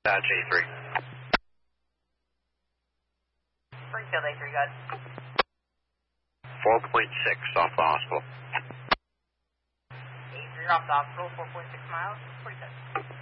A3. Springfield A3, got 4.6 off the hospital. A3 off the hospital, 4.6 miles, 47.